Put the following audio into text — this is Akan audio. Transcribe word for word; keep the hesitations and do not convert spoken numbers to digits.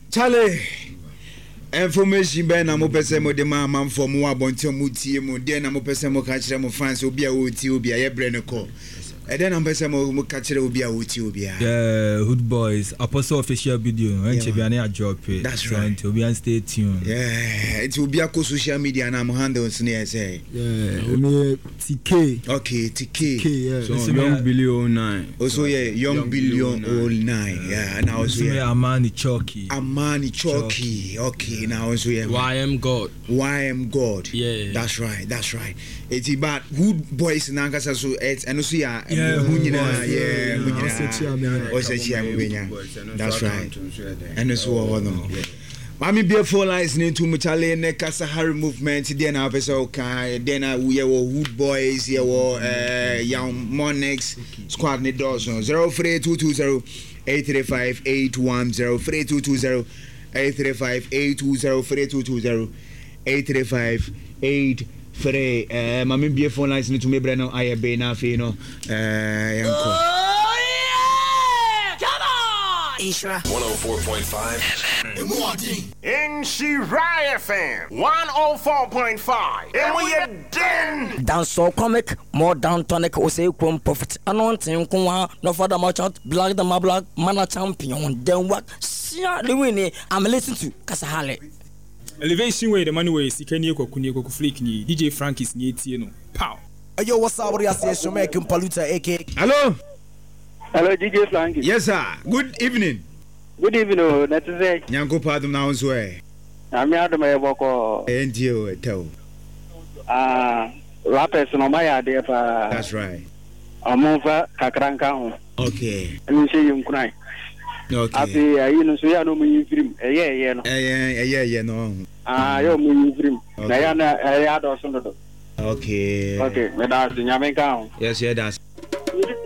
Charlie. Information be na mo pese mo de ma manfo mo abonte mo tie mo de na mo pese mo ka kire mo fans obi a wo tie obi a ye bre ne ko e de na mo pese mo mo ka kire obi a wo tie obi a yeah Hood Boys Apostle official video en che bia na a drop it that's right obi an stay tuned yeah it will be a social media na mo handles ne say yeah me T K okay T K yeah so young billion nine also yeah young billion oh nine yeah now also yeah Amani Chalky Amani Chalky okay now also yeah Y M God Y M God yeah that's right that's right it's about Hood Boys na nkasa so it's and also yeah yeah munyina yeah munyina o se chia mubenya that's right and so what no Mami beautiful lines into Mutale ne Kasahari movement then na pesa okay then we were Hood Boys here were young Monix squad ne doors zero three two two zero eight three five eight one zero three two two zero eight three five eight two zero three two two zero eight three five eight three eh mami beautiful lines into me breno ayabe na fe no eh yanko Isra one oh four point five in Shirai F M one oh four point five and we are den dance so comic more down tonic o say kwom prophet anointing kwa no father merchant black the black mana champion then what sia the win I'm listening to Kasahale elevation way the money way sikani ekwaku ekwaku flick ni D J Frankis ni etie no pow yo what's up what you say make Paluta aka hello hello D J Frankis yes sir good evening good evening oh na tze nyanko padum na onso eh ami adum e boko entie o tell ah rappers no ma ya de pa that's right amonfa kakranka ho okay ami se yim kunai okay abi ayi no so ya no mu yifrim eye eye no eye eye eye no ah yo mu yifrim na ya na ya do so do okay okay me da nyame ka ho yes yeah that's